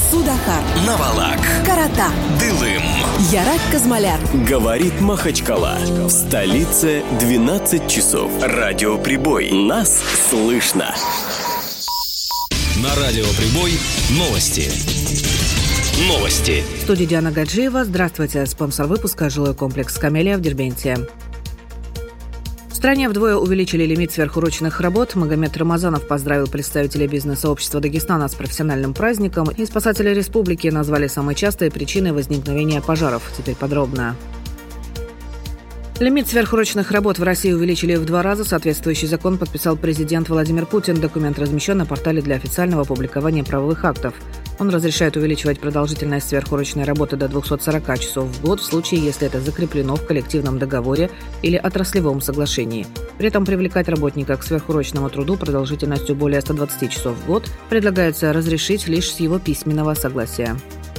Судахар, Навалак, Карата, Дылым, Ярак Казмаляр. Говорит Махачкала. В столице 12 часов. Радиоприбой. Нас слышно. На Радиоприбой новости. Новости. В студии Диана Гаджиева. Здравствуйте. Спонсор выпуска — жилой комплекс «Камелия» в Дербенте. В стране вдвое увеличили лимит сверхурочных работ. Магомед Рамазанов поздравил представителей бизнес-сообщества Дагестана с профессиональным праздником, и спасатели республики назвали самой частой причиной возникновения пожаров. Теперь подробно. Лимит сверхурочных работ в России увеличили в 2 раза. Соответствующий закон подписал президент Владимир Путин. Документ размещен на портале для официального публикования правовых актов. Он разрешает увеличивать продолжительность сверхурочной работы до 240 часов в год в случае, если это закреплено в коллективном договоре или отраслевом соглашении. При этом привлекать работника к сверхурочному труду продолжительностью более 120 часов в год предлагается разрешить лишь с его письменного согласия.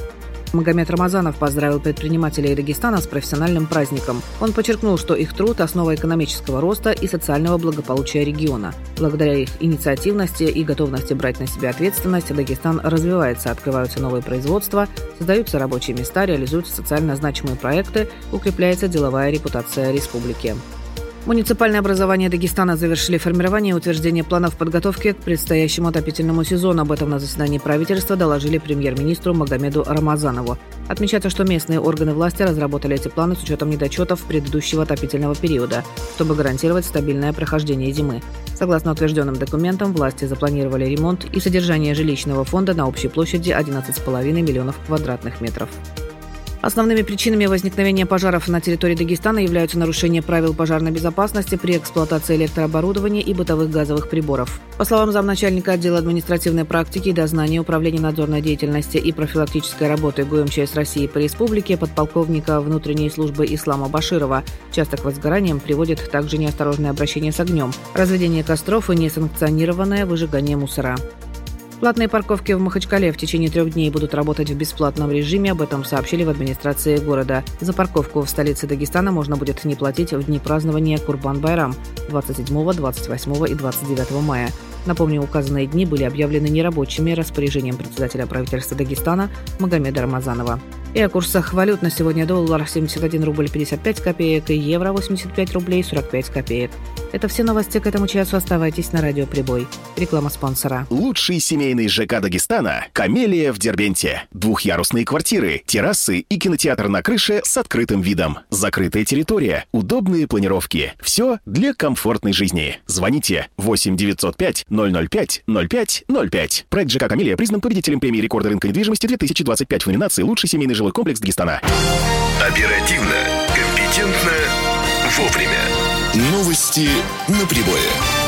Магомед Рамазанов поздравил предпринимателей Дагестана с профессиональным праздником. Он подчеркнул, что их труд – основа экономического роста и социального благополучия региона. Благодаря их инициативности и готовности брать на себя ответственность, Дагестан развивается, открываются новые производства, создаются рабочие места, реализуются социально значимые проекты, укрепляется деловая репутация республики. Муниципальные образования Дагестана завершили формирование и утверждение планов подготовки к предстоящему отопительному сезону. Об этом на заседании правительства доложили премьер-министру Магомеду Рамазанову. Отмечается, что местные органы власти разработали эти планы с учетом недочетов предыдущего отопительного периода, чтобы гарантировать стабильное прохождение зимы. Согласно утвержденным документам, власти запланировали ремонт и содержание жилищного фонда на общей площади 11,5 миллионов квадратных метров. Основными причинами возникновения пожаров на территории Дагестана являются нарушение правил пожарной безопасности при эксплуатации электрооборудования и бытовых газовых приборов. По словам замначальника отдела административной практики и дознания Управления надзорной деятельности и профилактической работы ГУМЧС России по республике подполковника внутренней службы Ислама Баширова, часто к возгораниям приводит также неосторожное обращение с огнем, разведение костров и несанкционированное выжигание мусора. Платные парковки в Махачкале в течение 3 дней будут работать в бесплатном режиме. Об этом сообщили в администрации города. За парковку в столице Дагестана можно будет не платить в дни празднования Курбан-Байрам 27, 28 и 29 мая. Напомню, указанные дни были объявлены нерабочими распоряжением председателя правительства Дагестана Магомеда Рамазанова. И о курсах валют. На сегодня доллар 71 рубль 55 копеек и евро 85 рублей 45 копеек. Это все новости к этому часу. Оставайтесь на Радиоприбой. Реклама спонсора. Лучший семейный ЖК Дагестана – «Камелия» в Дербенте. 2-ярусные квартиры, террасы и кинотеатр на крыше с открытым видом. Закрытая территория, удобные планировки. Все для комфортной жизни. Звоните 8 905 005 05 05. Проект ЖК «Камелия» признан победителем премии рекорда рынка недвижимости 2025 в номинации «Лучший семейный жилой комплекс Дагестана». Оперативно, компетентно, вовремя. Новости на прибое.